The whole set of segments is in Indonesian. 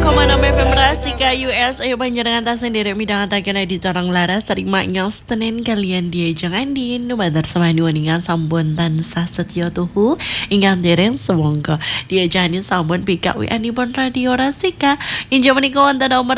FM Rasika USA panjenengan tas sendiri midang takena di corong laras serimanya Senin kalian dia jangan di nubatar sama nuaningan sambun tansah setyo tuhu ingat dereng semongko dia jangan sambun pika WA pon radio Rasika inja menika wonten nomor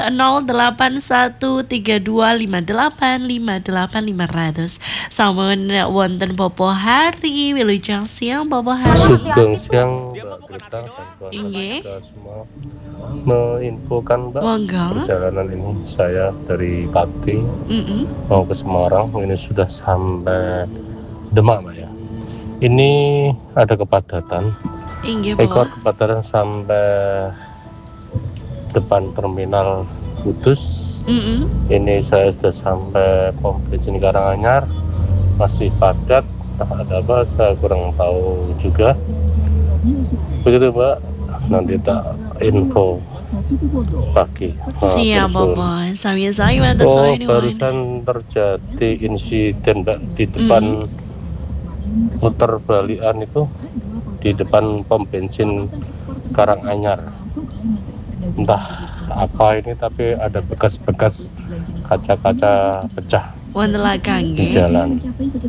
0881325858500 sambun wonten Popo Hari wilujeng siang Popo Hari Sugeng siang Mbak Greta dan Mbak Inge semua menginfokan Mbak perjalanan ini saya dari Pati mau ke Semarang ini sudah sampai Demak Mbak ya. Ini ada kepadatan ekor kepadatan sampai depan terminal Kudus. Ini saya sudah sampai pom bensin Karanganyar masih padat, ada apa saya kurang tahu juga. Begitu Mbak, nanti tak info pagi. Siap Bobo, saya barusan terjadi insiden Mbak di depan muter balikan itu di depan pom bensin Karanganyar. Entah apa ini tapi ada bekas-bekas kaca-kaca pecah di jalan.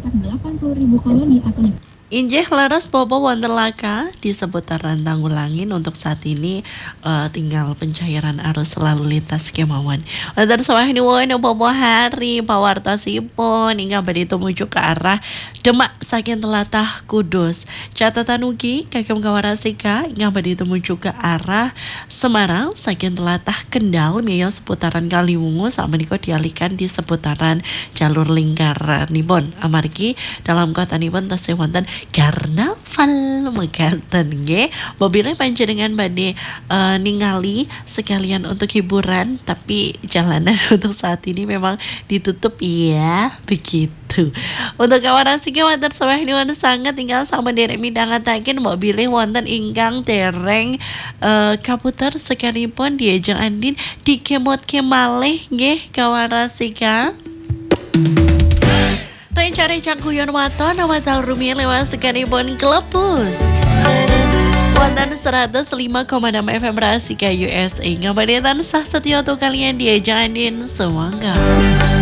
Injeh laras Bobo Wonderlaka di seputaran Tanggulangin untuk saat ini tinggal pencairan arus lalu lintas kemauan. Wonten sawah ini Bobo Hari pawartosipun hingga baditu menuju ke arah Demak saking telatah Kudus. Catatan ugi Kakek Kawarasika hingga baditu menuju ke arah Semarang saking telatah Kendal mio seputaran Kaliwungu sama niko dialihkan di seputaran jalur lingkaranipun amargi dalam kota nipun tasih wonten karnaval mekaten nggih mobilnya panjenengan badhe ningali sekalian untuk hiburan tapi jalanan untuk saat ini memang ditutup ya begitu. Untuk kawarasike wonten sawah niwan sanget tinggal sama derek midhangetaken mobilnya wonten ingkang dereng kaputer sekalipun diajeng andin dikemot kemalih nggih kawarasika. Cari cangkuyon waton watal rumi lewat sekalipun kelepus wonten 105,6 FM Rasika USA ngabadetan sah setio tuh kalian diajanin semoga